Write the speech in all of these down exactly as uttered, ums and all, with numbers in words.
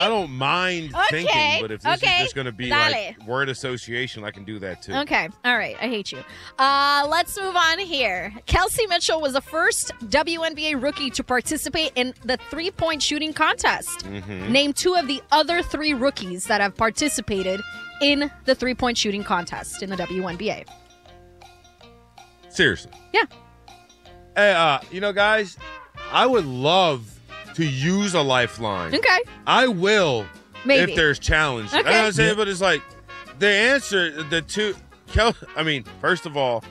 I don't mind Okay, thinking, but if this okay, is just going to be dale. like word association, I can do that too. Okay. All right. I hate you. Uh, let's move on here. Kelsey Mitchell was the first W N B A rookie to participate in the three-point shooting contest. Mm-hmm. Name two of the other three rookies that have participated in the three-point shooting contest in the W N B A. Seriously. Yeah. Hey, uh, you know, guys, I would love to use a lifeline. Okay. I will Maybe. if there's challenge. Okay. I know what I'm saying, but it's like the answer, the two, Kel, I mean, first of all,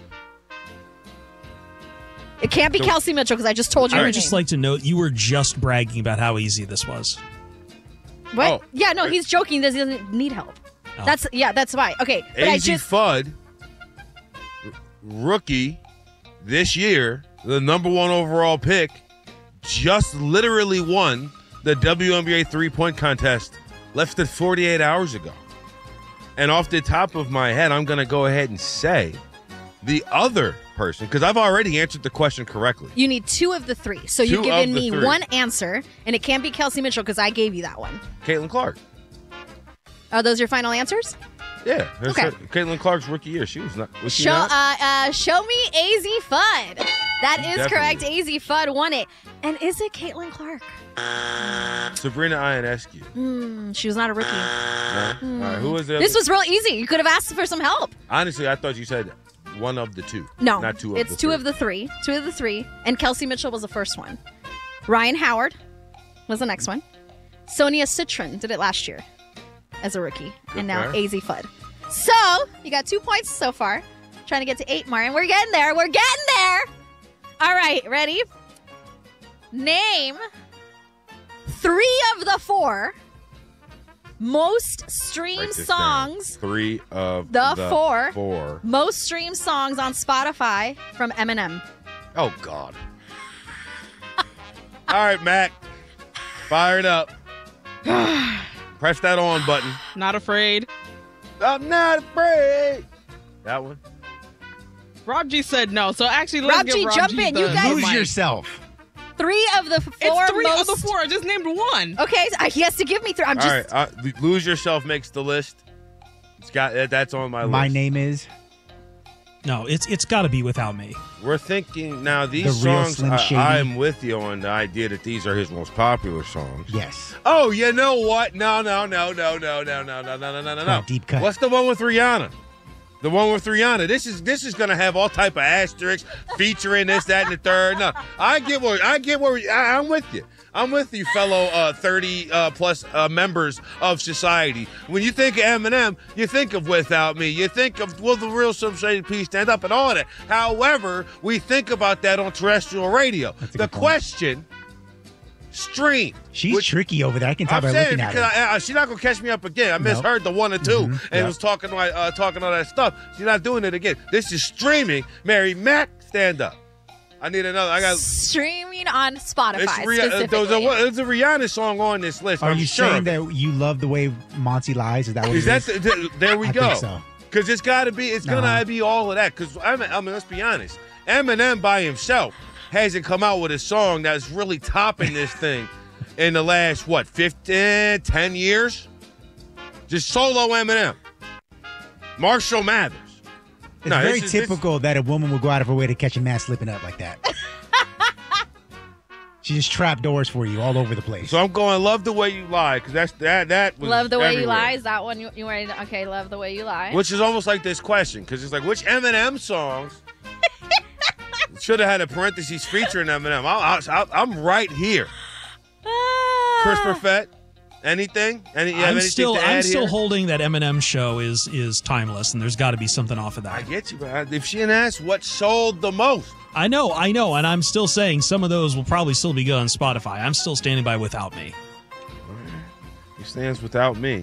It can't be So- Kelsey Mitchell because I just told you I her would just name. like to note you were just bragging about how easy this was. What? Oh. Yeah, no, he's joking. He doesn't need help. Oh. That's yeah, that's why. Okay, but I A Z just Fudd, r- rookie this year, the number one overall pick, just literally won the W N B A three-point contest less than forty-eight hours ago. And off the top of my head, I'm going to go ahead and say the other person, because I've already answered the question correctly. you need two of the three. So Two you've given of the me three. one answer, and it can't be Kelsey Mitchell because I gave you that one. Caitlin Clark. Are those your final answers? Yeah. That's Okay. it. Caitlin Clark's rookie year. She was not. Was she Show, not? uh, uh, show me A Z Fudd. That is Definitely. correct. A Z Fudd won it. And is it Caitlin Clark? Sabrina Ionescu. Hmm, she was not a rookie. No? All right. Who was the This other- was real easy. You could have asked for some help. Honestly, I thought you said one of the two. No, Not two of it's the two three. of the three. Two of the three. And Kelsey Mitchell was the first one. Ryan Howard was the next one. Sonia Citron did it last year as a rookie. Good and now for her. A Z Fudd. So, you got two points so far. Trying to get to eight, Martin. We're getting there. We're getting there. All right, ready? Name three of the four most Write streamed this down. songs, Three of The the, four. Four. most streamed songs on Spotify from Eminem. Oh, God. All right, Mac. Fire it up. Press that on button. Not afraid. I'm not afraid. That one. Rob G said no. So actually, let's Rob give G, Rob jump G in. the You guys- Lose mic. yourself. Three of the four It's three most. of the four. I just named one. Okay, so he has to give me three. I'm All just. right. Uh, Lose Yourself makes the list. It's got that- That's on my, My list. name is. No, it's it's got to be Without Me. We're thinking now these The Real songs. Slim I, Shady. I'm with you on the idea that these are his most popular songs. Yes. Oh, you know what? No, no, no, no, no, no, no, no, no, no, no, no, Come on, no. deep cut. What's the one with Rihanna? The one with Rihanna. This is this is gonna have all type of asterisks featuring this, that, and the third. No, I get where I get where I, I'm with you. I'm with you, fellow uh, thirty uh, plus uh, members of society. When you think of Eminem, you think of Without Me. You think of Will the Real Slim Shady Please Stand Up and all that. However, we think about that on terrestrial radio. That's a The good point. question. Stream. She's Which- tricky over there. I can tell I'm by saying looking at because her. I, I, she's not gonna catch me up again. I No. misheard the one or 2 Mhm, and yeah. was talking like uh, talking all that stuff. She's not doing it again. This is streaming. Mary Mac, stand up. I need another. I got. Streaming on Spotify It's Rih- uh, specifically. there's, a, there's a Rihanna song on this list. Are I'm you sure saying of it. that you love the way Monty lies? Is that what Is it that is? the, the- there we I go? think so. Because it's got to be. It's gonna Uh-huh. be all of that. Because I mean, I mean, let's be honest. Eminem by himself hasn't come out with a song that's really topping this thing in the last what fifteen, ten years. Just solo Eminem. Marshall Mathers. It's No, very this is- this- typical that a woman would go out of her way to catch a man slipping up like that. She just trap doors for you all over the place. So I'm going. Love the way you lie because that's that. That was Love the way you everywhere. lie. Is that one you, you were okay? Love the way you lie. Which is almost like this question because it's like which Eminem songs should have had a parentheses featuring Eminem. I, I, I'm right here. Ah. Chris Perfett, anything? Any? You have I'm anything still to add I'm still here? holding that Eminem show is is timeless, and there's got to be something off of I that. get you, but if she didn't ask what sold the most, I know, I know, and I'm still saying some of those will probably still be good on Spotify. I'm still standing by Without Me. he stands without me.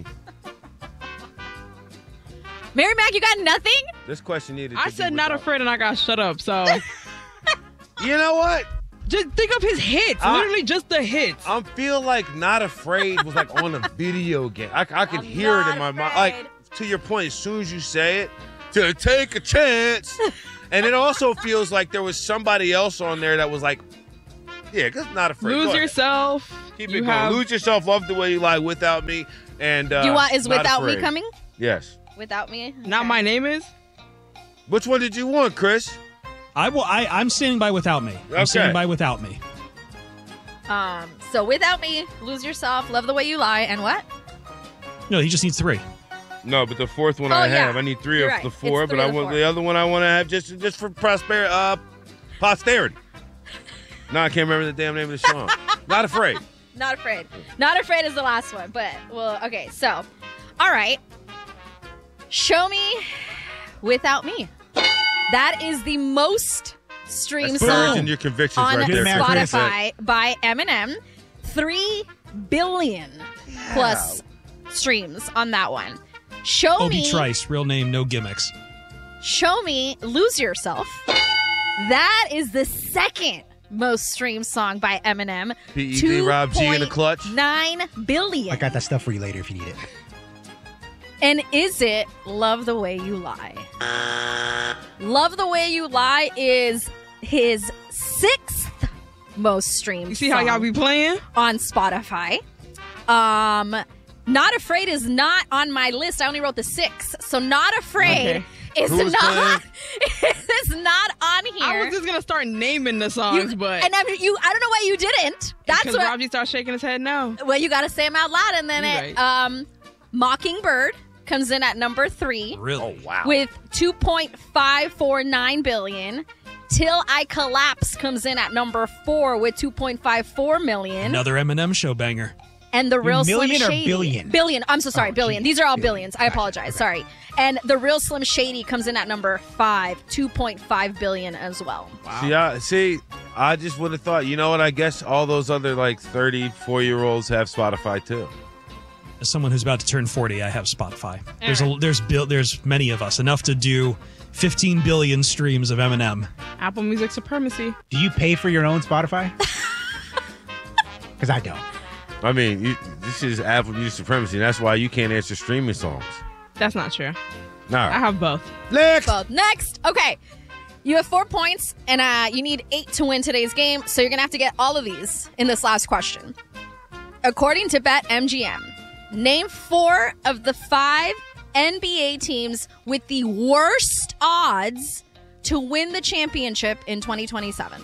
Mary Mac, you got nothing? This question needed. I to be said not without- afraid, and I got shut up. So You know what? just think of his hits. I- Literally just the hits. I'm feel like Not Afraid was like on a video game. I, I can I'm hear it not in my mind. afraid. Like to your point, as soon as you say it, to take a chance, and it also feels like there was somebody else on there that was like, yeah, because Not Afraid. Go Lose ahead. yourself. Keep You it going. have- Lose Yourself, Love the Way You Lie, Without Me, and uh, Do you want is Not Without Me Afraid. coming? Yes. Without Me? Not Okay. My Name Is? Which one did you want, Chris? I will. I, I'm standing by Without Me. I'm Okay. standing by Without Me. Um, so Without Me, Lose Yourself, Love the Way You Lie, and what? No, he just needs three. No, but the fourth one Oh, I yeah. have. I need three You're of right. the It's four, three but I of the want four. the other one I want to have just just for prosperity, uh, posterity. No, I can't remember the damn name of the song. Not Afraid. Not Afraid. Not Afraid is the last one, but, well, okay, so, all right. Show Me Without Me. That is the most streamed That's song courage and your convictions on right there. Good man, Chris. Spotify by Eminem. Three billion plus streams on that one. Show Obie Me, Trice, real name, no gimmicks. Show Me, Lose Yourself. That is the second most streamed song by Eminem. P E D Rob G in the clutch. Nine billion. I got that stuff for you later if you need it. And is it Love the Way You Lie? Love the Way You Lie is his sixth most streamed You see how song y'all be playing? on Spotify. Um, Not Afraid is not on my list. I only wrote the six. So Not Afraid Okay. is Who's not is not on here. I was just gonna start naming the songs, You- but and I, you, I don't know why you didn't. That's because what. Robbie starts shaking his head no. Well, you got to say them out loud, and then You're it. right. Um, Mockingbird comes in at number three Really? Oh wow. with two point five four nine billion. Till I Collapse comes in at number four with two point five four million. Another Eminem show banger. And the real Slim Million or Shady. billion? Billion. I'm so sorry, Oh, billion. geez. These are all Billion. billions. I Gotcha. apologize. Okay. Sorry. And the real Slim Shady comes in at number five, two point five billion as well. See, I, see, I just would have thought, you know what? I guess all those other like thirty-four year olds have Spotify too. As someone who's about to turn forty, I have Spotify. There's a, right. there's bil- there's many of us, enough to do fifteen billion streams of Eminem. Apple Music supremacy. Do you pay for your own Spotify? Because I don't. I mean, you, this is Apple Music supremacy. And that's why you can't answer streaming songs. That's not true. All I right. have both. Next. Both. Next. Okay. You have four points, and uh, you need eight to win today's game, so you're going to have to get all of these in this last question. According to BetMGM, name four of the five N B A teams with the worst odds to win the championship in twenty twenty-seven.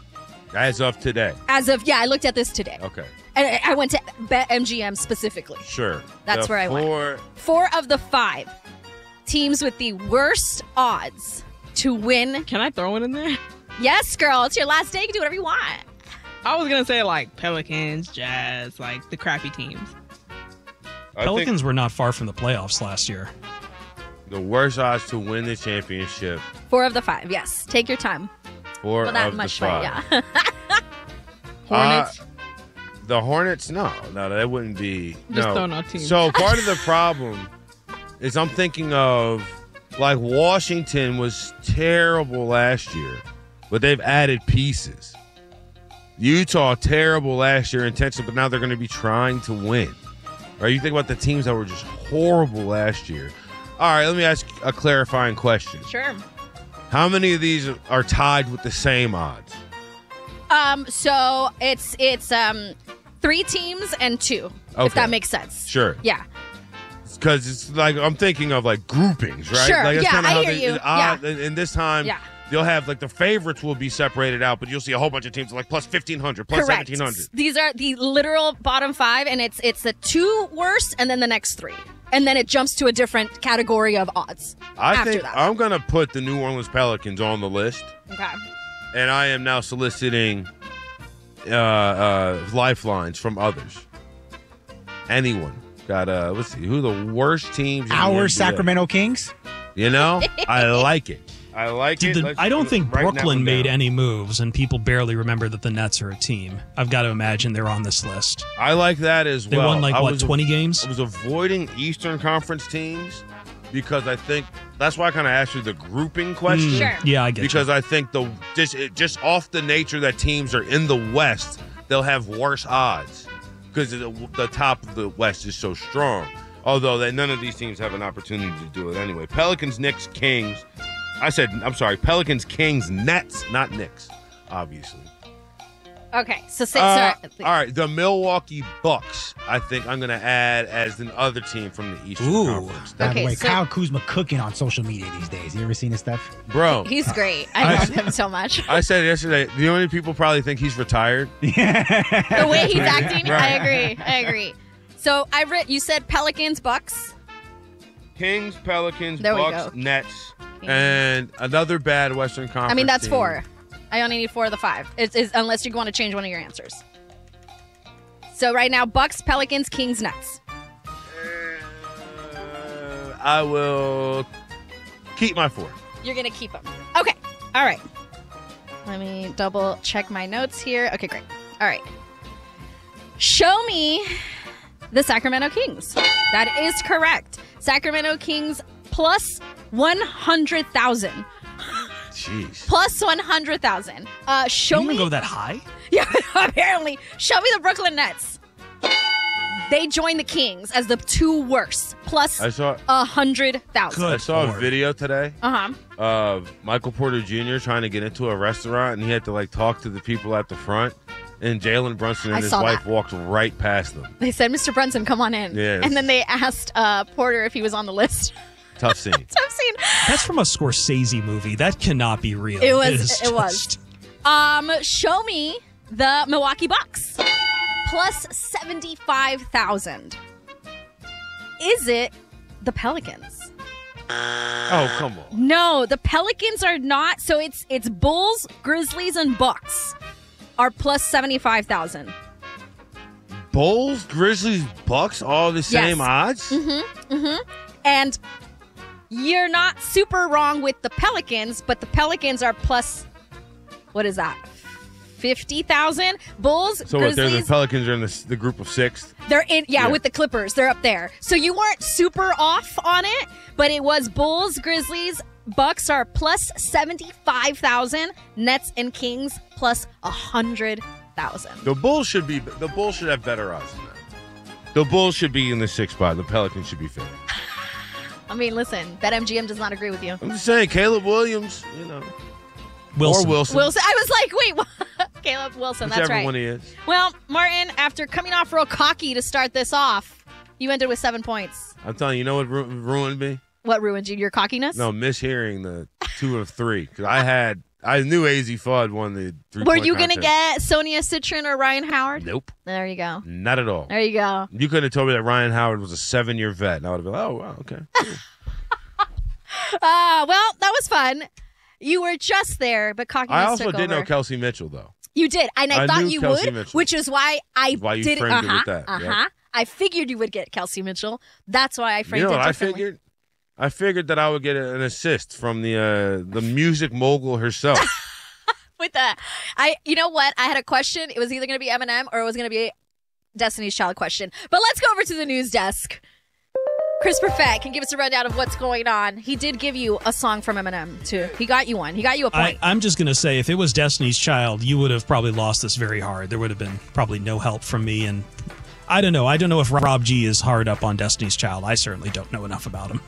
As of today. As of, yeah, I looked at this today. Okay. And I- I went to BetMGM specifically. Sure. That's The where I went. four, Four of the five teams with the worst odds to win. Can I throw it in there? Yes, girl, it's your last day. You can do whatever you want. I was gonna say like Pelicans, Jazz, like the crappy teams. I Pelicans think were not far from the playoffs last year. the worst odds to win the championship. Four of the five. Yes, take your time. Four Well, not of much, the but five. yeah. Hornets. Uh, The Hornets, no, no, that wouldn't be. Just no. throwing out teams. So part of the problem is I'm thinking of like Washington was terrible last year, but they've added pieces. Utah terrible last year intentionally, but now they're going to be trying to win. Right? You think about the teams that were just horrible last year. All right, let me ask a clarifying question. Sure. How many of these are tied with the same odds? Um. So it's it's um three teams and two. Okay. If that makes sense. Sure. Yeah. Because it's like I'm thinking of like groupings, right? Sure, Like, that's yeah, kinda I how hear they- you, and odd- And, and this time, Yeah. you'll have like the favorites will be separated out, but you'll see a whole bunch of teams like plus fifteen hundred, plus Correct. seventeen hundred. These are the literal bottom five, and it's it's the two worst, and then the next three, and then it jumps to a different category of odds I after think that. I'm gonna put the New Orleans Pelicans on the list, Okay. and I am now soliciting uh, uh, lifelines from others. Anyone got uh? Let's see who the worst teams. in the N B A. Our Sacramento Kings? You know, I like it. I like Did it. the, Let's I don't think write that Brooklyn one made down. any moves, and people barely remember that the Nets are a team. I've got to imagine they're on this list. I like that as They well. won like I what was- twenty games. I was avoiding Eastern Conference teams because I think that's why I kind of asked you the grouping question. Mm, Sure. Yeah, I get Because you. I think the just it, just off the nature that teams are in the West, they'll have worse odds because the, the top of the West is so strong. Although that none of these teams have an opportunity to do it anyway. Pelicans, Knicks, Kings. I said I'm sorry. Pelicans, Kings, Nets, not Knicks, obviously. Okay, so say, Uh, sorry. all right, the Milwaukee Bucks. I think I'm going to add as the other team from the Eastern Ooh. Conference. By Okay, the way, so- Kyle Kuzma cooking on social media these days. You ever seen his stuff? Bro, He's great. I I- love him so much. I said yesterday, the only people probably think he's retired. The way he's acting, I Right. agree. I agree. So I read. You said Pelicans, Bucks. Kings, Pelicans, There we Bucks, go. Nets, and another bad Western Conference. I mean, that's team. four. I only need four of the five. It's, it's, unless you want to change one of your answers. So right now, Bucks, Pelicans, Kings, Nets. Uh, I will keep my four. You're going to keep them. Okay. All right. Let me double check my notes here. Okay, great. All right. Show me the Sacramento Kings. That is correct. Sacramento Kings plus one hundred thousand. Jeez. Plus one hundred thousand. Uh, show You me. can go that high? Yeah, apparently. Show me the Brooklyn Nets. They joined the Kings as the two worst. Plus I saw a hundred thousand. Good I saw Lord. a video today Uh huh. of Michael Porter Junior trying to get into a restaurant, and he had to like talk to the people at the front. And Jalen Brunson and I his saw wife that. walked right past them. They said, Mister Brunson, come on in. Yes. And then they asked uh, Porter if he was on the list. Tough scene. So I've seen. That's from a Scorsese movie. That cannot be real. It was. is It was. just- Um, show me the Milwaukee Bucks plus seventy-five thousand. Is it the Pelicans? Oh, come on. No, the Pelicans are not. So it's it's Bulls, Grizzlies, and Bucks are plus seventy-five thousand. Bulls, Grizzlies, Bucks, all the same odds? And you're not super wrong with the Pelicans, but the Pelicans are plus. What is that? fifty thousand. Bulls, So what, they're the Grizzlies. Pelicans are in the, the group of six? They're in, yeah, Yeah. with the Clippers. They're up there. So you weren't super off on it, but it was Bulls, Grizzlies, Bucks are plus seventy-five thousand. Nets and Kings plus one hundred thousand. The Bulls should be the Bulls should have better odds than that. The Bulls should be in the sixth spot. The Pelicans should be fifth. I mean, listen, BetMGM does not agree with you. I'm just saying, Caleb Williams, you know, Wilson. or Wilson, Wilson, I was like, wait, what? Caleb Wilson, that's whichever right. one he is. Well, Martin, after coming off real cocky to start this off, you ended with seven points. I'm telling you, you know what ru- ruined me? What ruined you? Your cockiness? No, mishearing the two of three because I had I knew A Z Fudd won the three. Were you going to get Sonia Citron or Ryan Howard? Nope, There you go. not at all. There you go. You couldn't have told me that Ryan Howard was a seven-year vet, and I would have been, oh, wow, okay. cool. Uh, well, that was fun. You were just there, but cockiness I also took did over. know Kelsey Mitchell, though. You did, and I, I thought knew you Kelsey would, Mitchell. which is why I Why you did. framed it uh-huh, with that, Uh yep. huh. I figured you would get Kelsey Mitchell. That's why I framed You know it what I differently. figured? I figured that I would get an assist from the uh, the music mogul herself. With that, I, you know what? I had a question. It was either going to be Eminem or it was going to be Destiny's Child question. But let's go over to the news desk. Chris Perfett can give us a rundown of what's going on. He did give you a song from Eminem, too. He got you one. He got you a I, point. I'm just going to say, if it was Destiny's Child, you would have probably lost this very hard. There would have been probably no help from me. And I don't know. I don't know if Rob G is hard up on Destiny's Child. I certainly don't know enough about him.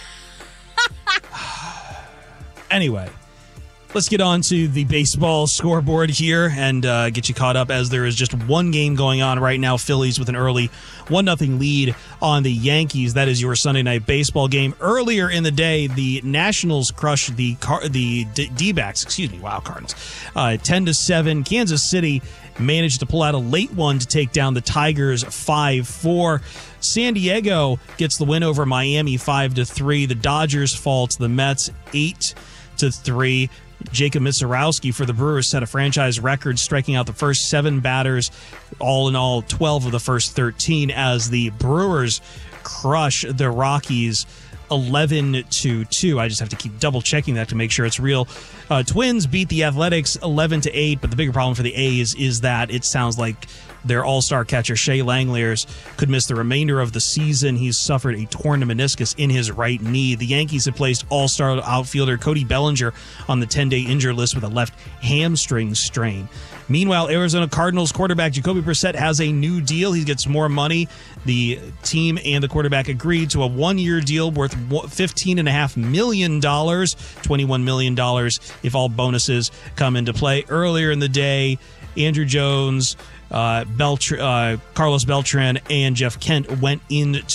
Anyway, let's get on to the baseball scoreboard here and uh, get you caught up as there is just one game going on right now. Phillies with an early one nothing lead on the Yankees. That is your Sunday night baseball game. Earlier in the day, the Nationals crushed the Car- the D- D-backs, excuse me, wow, Cardinals, uh, ten to seven. Kansas City managed to pull out a late one to take down the Tigers five four. San Diego gets the win over Miami five to three. The Dodgers fall to the Mets eight to three. Jacob Mizorowski for the Brewers set a franchise record, striking out the first seven batters, all in all twelve of the first thirteen, as the Brewers crush the Rockies eleven to two. I just have to keep double checking that to make sure it's real. Uh, Twins beat the Athletics eleven to eight, but the bigger problem for the A's is that it sounds like their all-star catcher Shea Langeliers could miss the remainder of the season. He's suffered a torn meniscus in his right knee. The Yankees have placed all-star outfielder Cody Bellinger on the ten-day injured list with a left hamstring strain. Meanwhile, Arizona Cardinals quarterback Jacoby Brissett has a new deal. He gets more money. The team and the quarterback agreed to a one-year deal worth fifteen point five million dollars, twenty-one million dollars if all bonuses come into play. Earlier in the day, Andrew Jones, uh, Beltr- uh, Carlos Beltran, and Jeff Kent went into